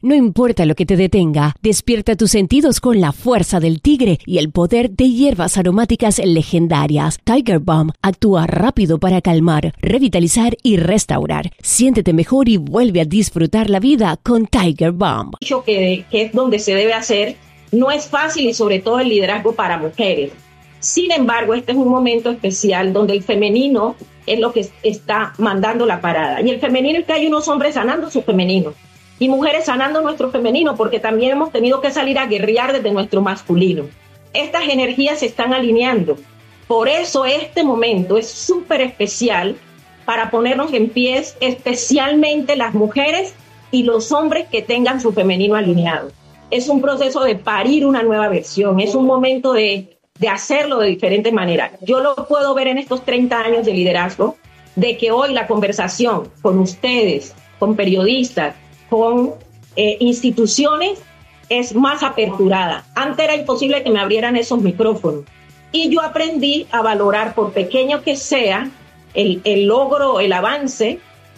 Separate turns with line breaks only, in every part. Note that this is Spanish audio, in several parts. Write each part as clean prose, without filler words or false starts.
No importa lo que te detenga, despierta tus sentidos con la fuerza del tigre y el poder de hierbas aromáticas legendarias. Tiger Balm actúa rápido para calmar, revitalizar y restaurar. Siéntete mejor y vuelve a disfrutar la vida con Tiger Balm.
Que es donde se debe hacer, no es fácil y sobre todo el liderazgo para mujeres. Sin embargo, este es un momento especial donde el femenino es lo que está mandando la parada. Y el femenino es que hay unos hombres sanando su femenino y mujeres sanando nuestro femenino, porque también hemos tenido que salir a guerrear desde nuestro masculino. Estas energías se están alineando. Por eso este momento es súper especial para ponernos en pies, especialmente las mujeres y los hombres que tengan su femenino alineado. Es un proceso de parir una nueva versión, es un momento de hacerlo de diferentes maneras. Yo lo puedo ver en estos 30 años de liderazgo, de que hoy la conversación con ustedes, con periodistas, con instituciones, es más aperturada. Antes era imposible que me abrieran esos micrófonos. Y yo aprendí a valorar, por pequeño que sea, el logro, el avance,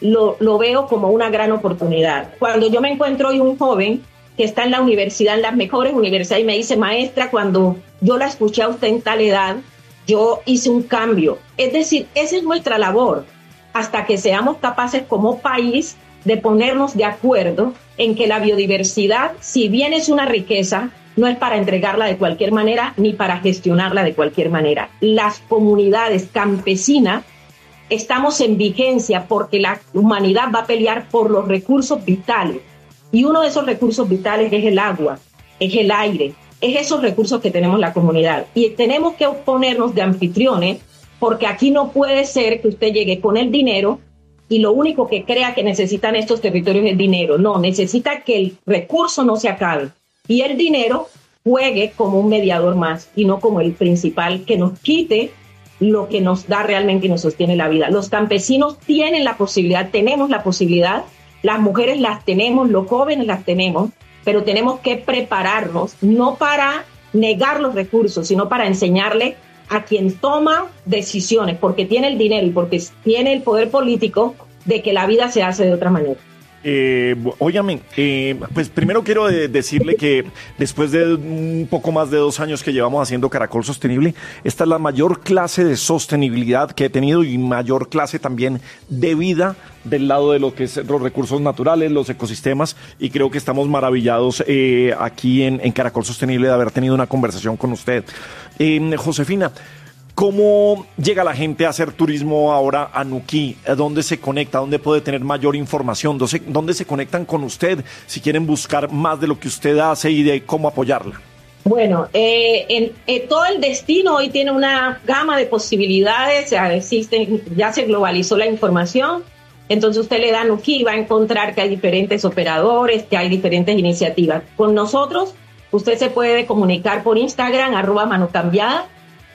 lo veo como una gran oportunidad. Cuando yo me encuentro hoy un joven que está en la universidad, en las mejores universidades, y me dice: maestra, cuando yo la escuché a usted en tal edad, yo hice un cambio. Es decir, esa es nuestra labor, hasta que seamos capaces como país de ponernos de acuerdo en que la biodiversidad, si bien es una riqueza, no es para entregarla de cualquier manera ni para gestionarla de cualquier manera. Las comunidades campesinas estamos en vigencia porque la humanidad va a pelear por los recursos vitales. Y uno de esos recursos vitales es el agua, es el aire, es esos recursos que tenemos la comunidad. Y tenemos que ponernos de anfitriones, porque aquí no puede ser que usted llegue con el dinero y lo único que crea que necesitan estos territorios es dinero. No, necesita que el recurso no se acabe y el dinero juegue como un mediador más y no como el principal que nos quite lo que nos da realmente y nos sostiene la vida. Los campesinos tienen la posibilidad, tenemos la posibilidad, las mujeres las tenemos, los jóvenes las tenemos, pero tenemos que prepararnos, no para negar los recursos, sino para enseñarle a quien toma decisiones, porque tiene el dinero y porque tiene el poder político, de que la vida se hace de otra manera.
Óyame, pues primero quiero decirle que después de un poco más de 2 años que llevamos haciendo Caracol Sostenible, esta es la mayor clase de sostenibilidad que he tenido y mayor clase también de vida del lado de lo que es los recursos naturales, los ecosistemas, y creo que estamos maravillados aquí en Caracol Sostenible de haber tenido una conversación con usted. Josefina, ¿cómo llega la gente a hacer turismo ahora a Nuquí? ¿Dónde se conecta? ¿Dónde puede tener mayor información? ¿Dónde se conectan con usted si quieren buscar más de lo que usted hace y de cómo apoyarla?
Bueno, todo el destino hoy tiene una gama de posibilidades, ya se globalizó la información, entonces usted le da a Nuquí y va a encontrar que hay diferentes operadores, que hay diferentes iniciativas. Con nosotros, usted se puede comunicar por Instagram, @manocambiada,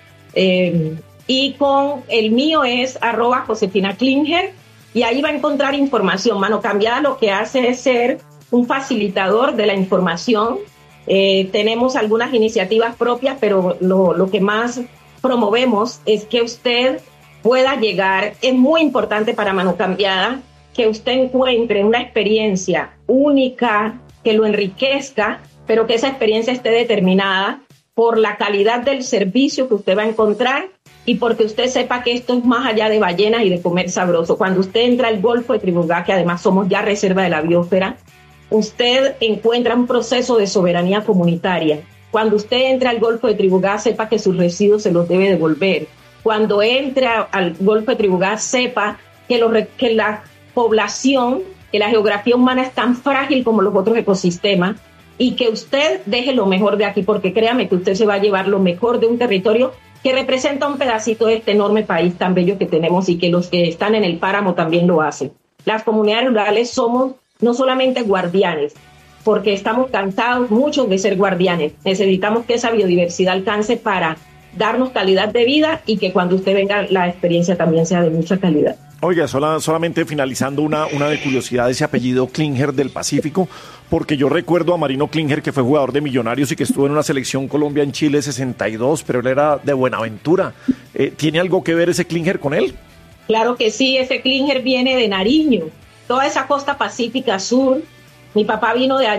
y con el mío es @JosefinaKlinger, y ahí va a encontrar información. Mano Cambiada lo que hace es ser un facilitador de la información. Tenemos algunas iniciativas propias, pero lo que más promovemos es que usted pueda llegar. Es muy importante para Mano Cambiada que usted encuentre una experiencia única, que lo enriquezca, pero que esa experiencia esté determinada por la calidad del servicio que usted va a encontrar y porque usted sepa que esto es más allá de ballenas y de comer sabroso. Cuando usted entra al Golfo de Tribungá, que además somos ya reserva de la biosfera, usted encuentra un proceso de soberanía comunitaria. Cuando usted entra al Golfo de Tribungá, sepa que sus residuos se los debe devolver. Cuando entra al Golfo de Tribungá, sepa que la población, que la geografía humana es tan frágil como los otros ecosistemas, y que usted deje lo mejor de aquí, porque créame que usted se va a llevar lo mejor de un territorio que representa un pedacito de este enorme país tan bello que tenemos, y que los que están en el páramo también lo hacen. Las comunidades rurales somos no solamente guardianes, porque estamos cansados muchos de ser guardianes. Necesitamos que esa biodiversidad alcance para darnos calidad de vida, y que cuando usted venga la experiencia también sea de mucha calidad.
Oiga, solamente finalizando una de curiosidad, ese apellido Klinger del Pacífico, porque yo recuerdo a Marino Klinger, que fue jugador de Millonarios y que estuvo en una selección Colombia en Chile 62, pero él era de Buenaventura. ¿Tiene algo que ver ese Klinger con él?
Claro que sí, ese Klinger viene de Nariño, toda esa costa pacífica sur. Mi papá vino de allá.